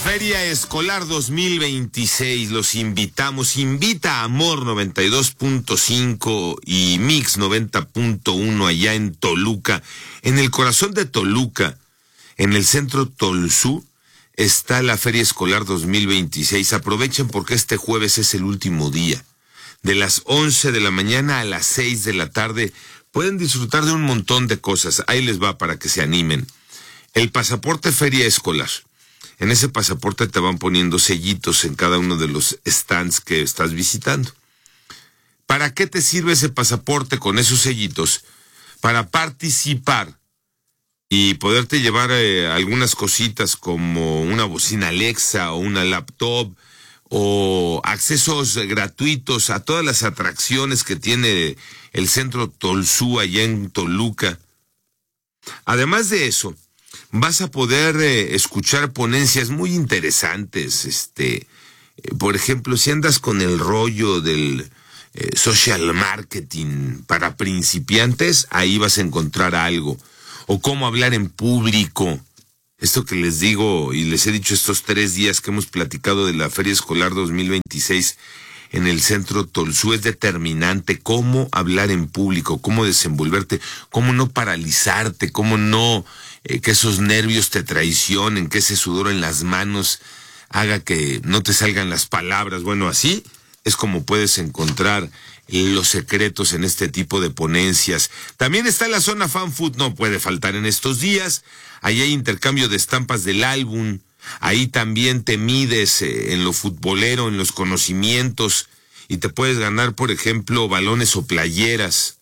Feria Escolar 2026, los invitamos. Invita a Amor 92.5 y Mix 90.1 allá en Toluca. En el corazón de Toluca, en el centro Tolsú, está la Feria Escolar 2026. Aprovechen porque este jueves es el último día. De las 11 de la mañana a las 6 de la tarde pueden disfrutar de un montón de cosas. Ahí les va para que se animen. El pasaporte Feria Escolar. En ese pasaporte te van poniendo sellitos en cada uno de los stands que estás visitando. ¿Para qué te sirve ese pasaporte con esos sellitos? Para participar y poderte llevar algunas cositas como una bocina Alexa o una laptop o accesos gratuitos a todas las atracciones que tiene el centro Tolsú allá en Toluca. Además de eso, vas a poder escuchar ponencias muy interesantes. Por ejemplo, si andas con el rollo del social marketing para principiantes, ahí vas a encontrar algo. O cómo hablar en público. Esto que les digo y les he dicho estos 3 días que hemos platicado de la Feria Escolar 2026 en el centro Tolsú es determinante. Cómo hablar en público, cómo desenvolverte, cómo no paralizarte, cómo no que esos nervios te traicionen, que ese sudor en las manos haga que no te salgan las palabras. Bueno, así es como puedes encontrar los secretos en este tipo de ponencias. También está la zona Fan Food, no puede faltar en estos días. Ahí hay intercambio de estampas del álbum. Ahí también te mides en lo futbolero, en los conocimientos, y te puedes ganar, por ejemplo, balones o playeras.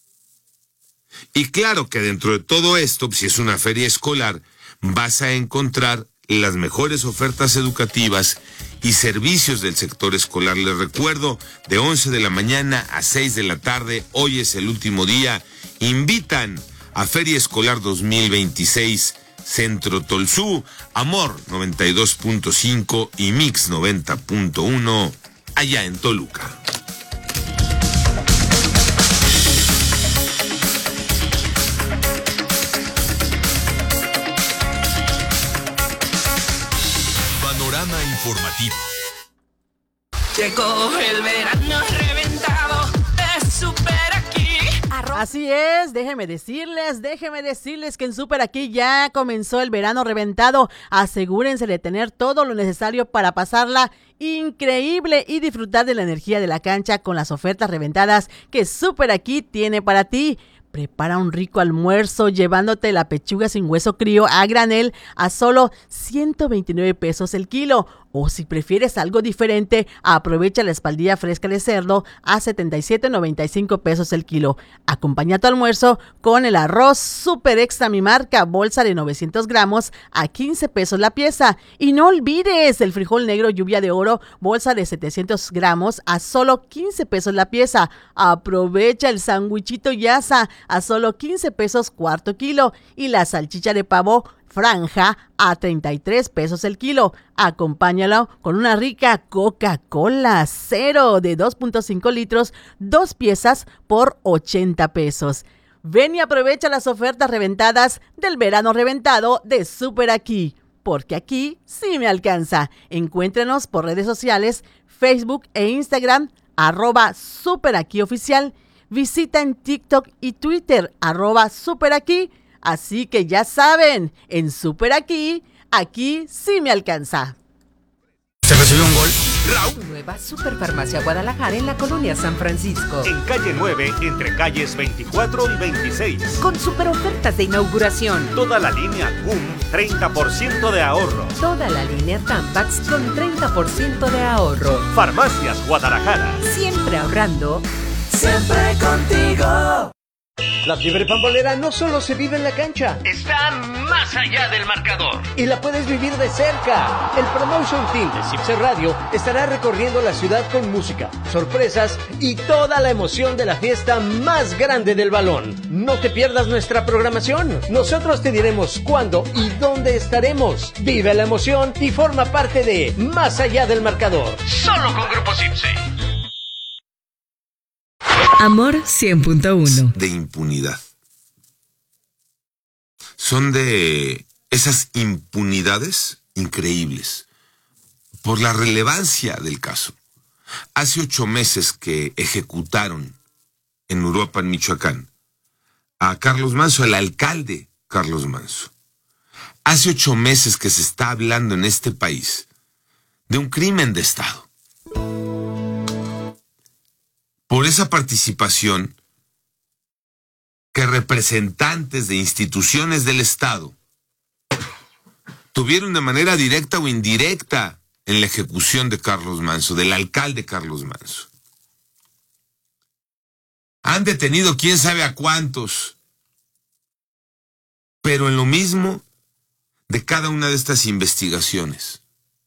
Y claro que dentro de todo esto, si es una feria escolar, vas a encontrar las mejores ofertas educativas y servicios del sector escolar. Les recuerdo, de 11 de la mañana a 6 de la tarde, hoy es el último día. Invitan a Feria Escolar 2026, Centro Tolsú, Amor 92.5 y Mix 90.1, allá en Toluca. Panorama informativo. Llegó el verano reventado de Super Aquí. Así es, déjeme decirles que en Super Aquí ya comenzó el verano reventado. Asegúrense de tener todo lo necesario para pasarla increíble y disfrutar de la energía de la cancha con las ofertas reventadas que Super Aquí tiene para ti. Prepara un rico almuerzo llevándote la pechuga sin hueso crío a granel a solo 129 pesos el kilo. O si prefieres algo diferente, aprovecha la espaldilla fresca de cerdo a 77.95 pesos el kilo. Acompaña tu almuerzo con el arroz Super Extra Mi Marca, bolsa de 900 gramos a 15 pesos la pieza. Y no olvides el frijol negro Lluvia de Oro, bolsa de 700 gramos a solo 15 pesos la pieza. Aprovecha el sandwichito Yasa a solo 15 pesos cuarto kilo. Y la salchicha de pavo Franja a 33 pesos el kilo. Acompáñalo con una rica Coca-Cola cero de 2.5 litros, 2 piezas por 80 pesos. Ven y aprovecha las ofertas reventadas del verano reventado de Super Aquí, porque aquí sí me alcanza. Encuéntrenos por redes sociales, Facebook e Instagram, @SuperAquíOficial. Visita en TikTok y Twitter, @SuperAquí. Así que ya saben, en Super Aquí, aquí sí me alcanza. ¿Se recibió un gol? Nueva Superfarmacia Guadalajara en la colonia San Francisco. En calle 9, entre calles 24 y 26. Con super ofertas de inauguración. Toda la línea GUM, 30% de ahorro. Toda la línea Tampax con 30% de ahorro. Farmacias Guadalajara. Siempre ahorrando. Siempre contigo. La fiebre pambolera no solo se vive en la cancha, está más allá del marcador y la puedes vivir de cerca. El Promotion Team de Cipse Radio estará recorriendo la ciudad con música, sorpresas y toda la emoción de la fiesta más grande del balón. No te pierdas nuestra programación. Nosotros te diremos cuándo y dónde estaremos. Vive la emoción y forma parte de Más allá del marcador. Solo con Grupo Cipse. Amor 100.1. De impunidad. Son de esas impunidades increíbles. por la relevancia del caso. Hace 8 meses que ejecutaron en Uruapan, Michoacán, a Carlos Manso, el alcalde Carlos Manso. Hace 8 meses que se está hablando en este país de un crimen de Estado. Por esa participación que representantes de instituciones del Estado tuvieron de manera directa o indirecta en la ejecución de Carlos Manso, del alcalde Carlos Manso. Han detenido quién sabe a cuántos, pero en lo mismo de cada una de estas investigaciones,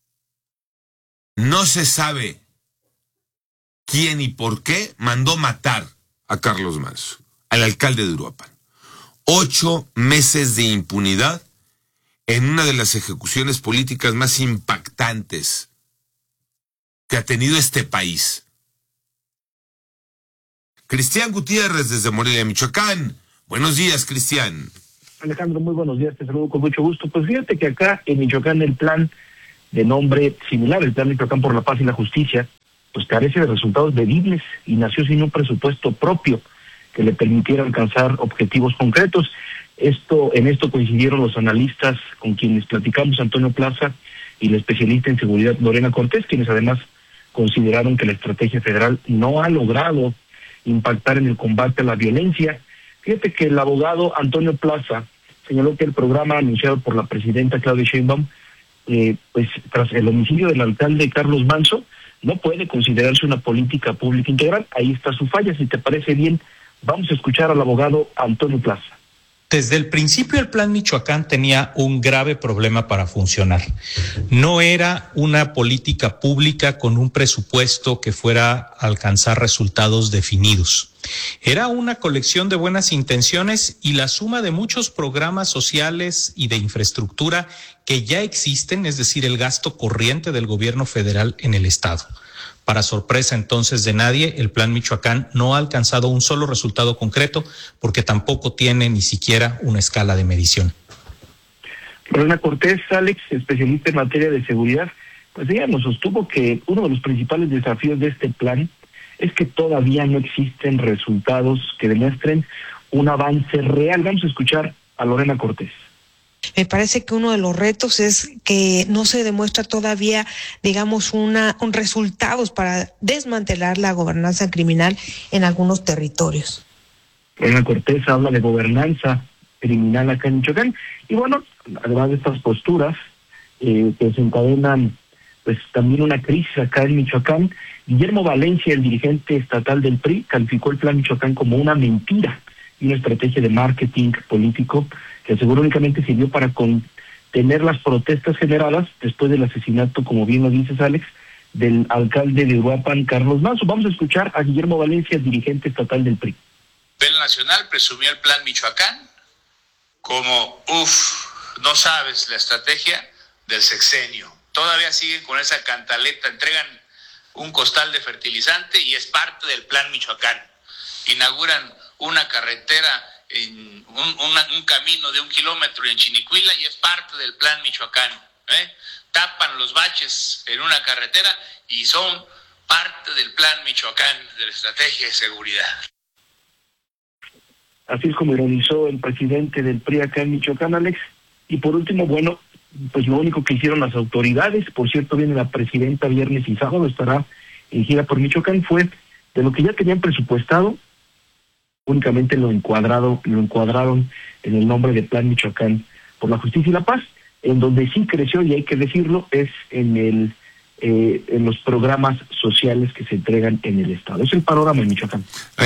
no se sabe quién y por qué mandó matar a Carlos Manso, al alcalde de Uruapan. 8 meses de impunidad en una de las ejecuciones políticas más impactantes que ha tenido este país. Cristian Gutiérrez desde Morelia, Michoacán. Buenos días, Cristian. Alejandro, muy buenos días, te saludo con mucho gusto. Pues fíjate que acá en Michoacán el plan de nombre similar, el Plan Michoacán por la Paz y la Justicia, pues carece de resultados medibles y nació sin un presupuesto propio que le permitiera alcanzar objetivos concretos. En esto coincidieron los analistas con quienes platicamos, Antonio Plaza y la especialista en seguridad Lorena Cortés, quienes además consideraron que la estrategia federal no ha logrado impactar en el combate a la violencia. Fíjate que el abogado Antonio Plaza señaló que el programa anunciado por la presidenta Claudia Sheinbaum, pues tras el homicidio del alcalde Carlos Manso, no puede considerarse una política pública integral. Ahí está su falla. Si te parece bien, vamos a escuchar al abogado Antonio Plaza. Desde el principio el Plan Michoacán tenía un grave problema para funcionar. No era una política pública con un presupuesto que fuera a alcanzar resultados definidos. Era una colección de buenas intenciones y la suma de muchos programas sociales y de infraestructura que ya existen, es decir, el gasto corriente del gobierno federal en el Estado. Para sorpresa entonces de nadie, el Plan Michoacán no ha alcanzado un solo resultado concreto porque tampoco tiene ni siquiera una escala de medición. Lorena Cortés, Alex, especialista en materia de seguridad, pues ella nos sostuvo que uno de los principales desafíos de este plan es que todavía no existen resultados que demuestren un avance real. Vamos a escuchar a Lorena Cortés. Me parece que uno de los retos es que no se demuestra todavía, digamos, un resultados para desmantelar la gobernanza criminal en algunos territorios. Lorena Cortés habla de gobernanza criminal acá en Michoacán. Y bueno, además de estas posturas que desencadenan pues también una crisis acá en Michoacán, Guillermo Valencia, el dirigente estatal del PRI, calificó el Plan Michoacán como una mentira y una estrategia de marketing político que aseguró únicamente sirvió para contener las protestas generadas después del asesinato, como bien lo dices, Alex, del alcalde de Uruapan, Carlos Manso. Vamos a escuchar a Guillermo Valencia, dirigente estatal del PRI. El Nacional presumió el Plan Michoacán como, no sabes la estrategia del sexenio. Todavía siguen con esa cantaleta, entregan un costal de fertilizante y es parte del Plan Michoacán. Inauguran una carretera, un camino de 1 kilómetro en Chinicuila y es parte del Plan Michoacán. Tapan los baches en una carretera y son parte del Plan Michoacán, de la estrategia de seguridad. Así es como ironizó el presidente del PRI acá en Michoacán, Alex. Y por último, bueno, pues lo único que hicieron las autoridades, por cierto, viene la presidenta viernes y sábado, estará en gira por Michoacán, fue de lo que ya tenían presupuestado, únicamente lo encuadraron en el nombre de Plan Michoacán por la Justicia y la Paz. En donde sí creció, y hay que decirlo, es en los programas sociales que se entregan en el Estado. Es el panorama en Michoacán.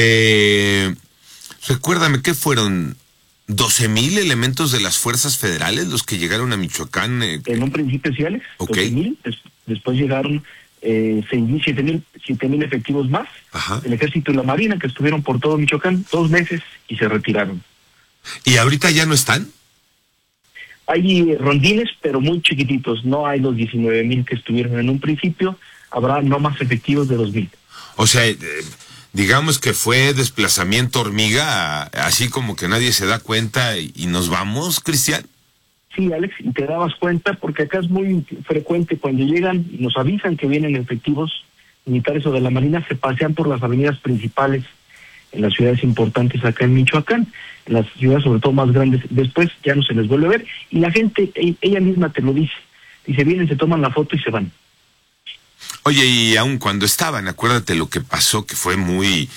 Recuérdame, ¿qué fueron? ¿12,000 elementos de las fuerzas federales los que llegaron a Michoacán? En un principio sí, Alex, okay. 12,000, después llegaron 6,000, 7,000 efectivos más. Ajá. El Ejército y la Marina, que estuvieron por todo Michoacán 2 meses y se retiraron. ¿Y ahorita ya no están? Hay rondines, pero muy chiquititos, no hay los 19,000 que estuvieron en un principio, habrá no más efectivos de 2,000. O sea, digamos que fue desplazamiento hormiga, así como que nadie se da cuenta y nos vamos, Cristian. Sí, Alex, y te dabas cuenta, porque acá es muy frecuente cuando llegan y nos avisan que vienen efectivos militares o de la Marina, se pasean por las avenidas principales en las ciudades importantes acá en Michoacán, en las ciudades sobre todo más grandes. Después ya no se les vuelve a ver y la gente, ella misma te lo dice, vienen, se toman la foto y se van. Oye, y aun cuando estaban, acuérdate lo que pasó, que fue muy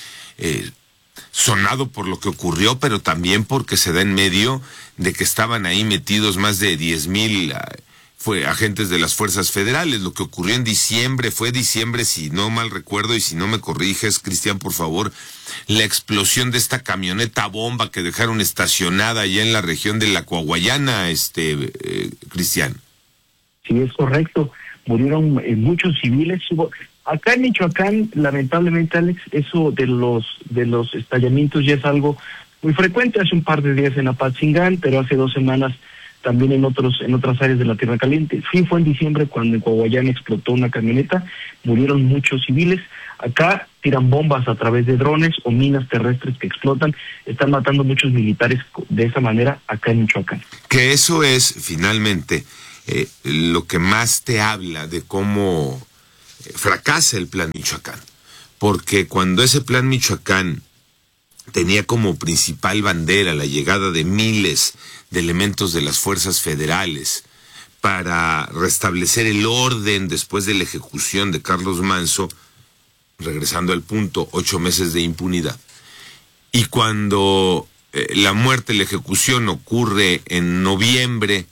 sonado por lo que ocurrió, pero también porque se da en medio de que estaban ahí metidos más de 10,000 agentes de las fuerzas federales. Lo que ocurrió en diciembre, si no mal recuerdo, y si no me corriges, Cristian, por favor, la explosión de esta camioneta bomba que dejaron estacionada allá en la región de la Coahuayana, Cristian. Sí, es correcto. Murieron muchos civiles. Acá en Michoacán, lamentablemente, Alex, eso de los estallamientos ya es algo muy frecuente. Hace un par de días en Apatzingán, pero hace 2 semanas también en otras áreas de la Tierra Caliente. Sí, fue en diciembre cuando en Coahuayán explotó una camioneta, murieron muchos civiles. Acá tiran bombas a través de drones o minas terrestres que explotan, están matando muchos militares de esa manera acá en Michoacán. Que eso es, finalmente, lo que más te habla de cómo fracasa el Plan Michoacán. Porque cuando ese Plan Michoacán tenía como principal bandera la llegada de miles de elementos de las fuerzas federales para restablecer el orden después de la ejecución de Carlos Manzo, regresando al punto, 8 meses de impunidad. Y cuando la muerte, la ejecución ocurre en noviembre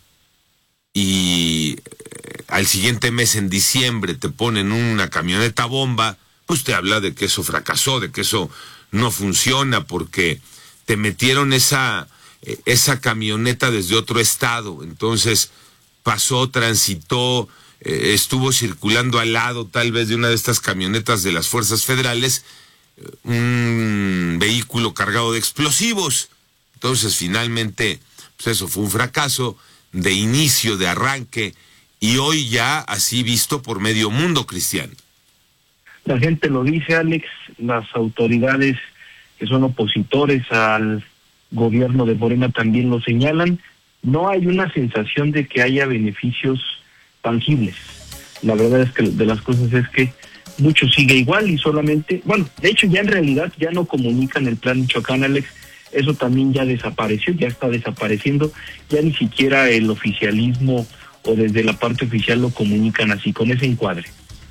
y al siguiente mes, en diciembre, te ponen una camioneta bomba, pues te habla de que eso fracasó, de que eso no funciona, porque te metieron esa camioneta desde otro estado. Entonces transitó, estuvo circulando al lado tal vez de una de estas camionetas de las fuerzas federales, un vehículo cargado de explosivos. Entonces finalmente, pues eso fue un fracaso de inicio, de arranque, y hoy ya así visto por medio mundo, Cristian. La gente lo dice, Alex, las autoridades que son opositores al gobierno de Morena también lo señalan. No hay una sensación de que haya beneficios tangibles. La verdad es que de las cosas es que mucho sigue igual y solamente, de hecho ya en realidad ya no comunican el Plan Michoacán, Alex. Eso también ya desapareció, ya está desapareciendo, ya ni siquiera el oficialismo o desde la parte oficial lo comunican así, con ese encuadre.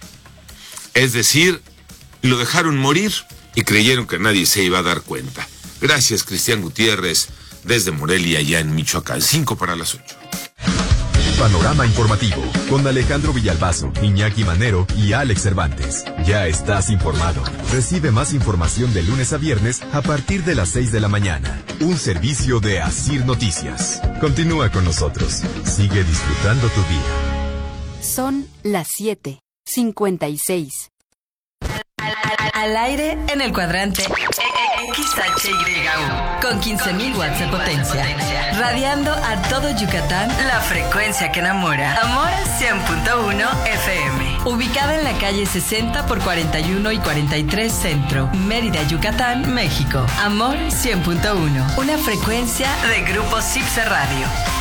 Es decir, lo dejaron morir y creyeron que nadie se iba a dar cuenta. Gracias, Cristian Gutiérrez, desde Morelia, allá en Michoacán. 7:55. Panorama informativo, con Alejandro Villalbazo, Iñaki Manero y Alex Cervantes. Ya estás informado. Recibe más información de lunes a viernes a partir de las 6 de la mañana. Un servicio de Asir Noticias. Continúa con nosotros. Sigue disfrutando tu día. Son las 7:56. Al aire en el cuadrante XHYU con 15,000 watts de potencia, radiando a todo Yucatán, la frecuencia que enamora. Amor 100.1 FM, ubicada en la calle 60 por 41 y 43 Centro, Mérida, Yucatán, México. Amor 100.1, una frecuencia de Grupo Cipse Radio.